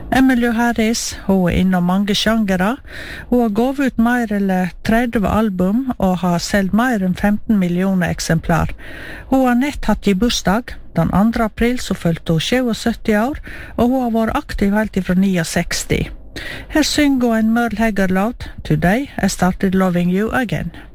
Emmylou Harris, hun innom mange sjangere. Hun har gått ut mer eller 30 album og har selgt mer enn 15 millioner eksemplar. Hun har nett hatt bursdag. Den 2. april så fylte hun 77 år, og hun har vært aktiv helt ifra 69. Her synger hun en Merle Haggard-låt, Today I Started Loving You Again.